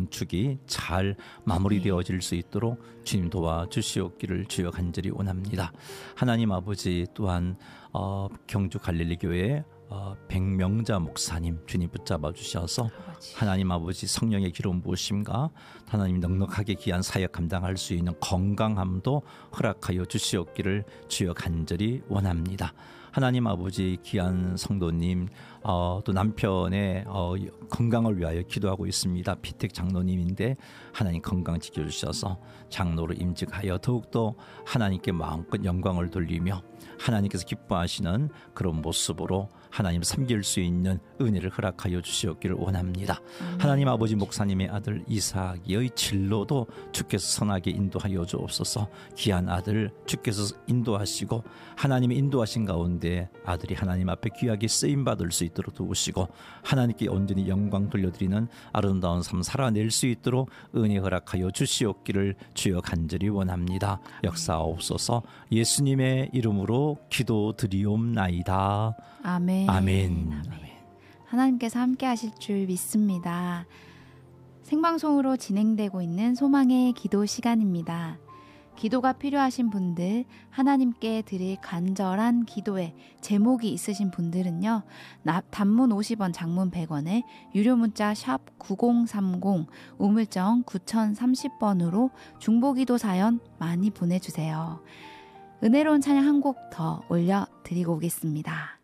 건축이 잘 마무리되어질 수 있도록 주님 도와주시옵기를 주여 간절히 원합니다. 하나님 아버지 또한 경주 갈릴리교회 백명자 목사님 주님 붙잡아 주셔서 하나님 아버지 성령의 기름 부으심과 하나님 넉넉하게 귀한 사역 감당할 수 있는 건강함도 허락하여 주시옵기를 주여 간절히 원합니다. 하나님 아버지 귀한 성도님 또 남편의 건강을 위하여 기도하고 있습니다. 피택 장로님인데 하나님 건강 지켜주셔서 장로로 임직하여 더욱더 하나님께 마음껏 영광을 돌리며 하나님께서 기뻐하시는 그런 모습으로 하나님 섬길 수 있는 은혜를 허락하여 주시옵기를 원합니다. 하나님 아버지 목사님의 아들 이삭의 진로도 주께서 선하게 인도하여 주옵소서. 귀한 아들 주께서 인도하시고 하나님의 인도하신 가운데 아들이 하나님 앞에 귀하게 쓰임받을 수 있도록 도우시고 하나님께 온전히 영광 돌려드리는 아름다운 삶 살아낼 수 있도록 은혜 허락하여 주시옵기를 주여 간절히 원합니다. 역사옵소서. 예수님의 이름으로 기도드리옵나이다. 아멘. 아멘. 하나님께서 함께 하실 줄 믿습니다. 생방송으로 진행되고 있는 소망의 기도 시간입니다. 기도가 필요하신 분들, 하나님께 드릴 간절한 기도에 제목이 있으신 분들은요, 단문 50원, 장문 100원에 유료 문자 샵 9030, 우물정 9030번으로 중보기도 사연 많이 보내주세요. 은혜로운 찬양 한 곡 더 올려드리고 오겠습니다.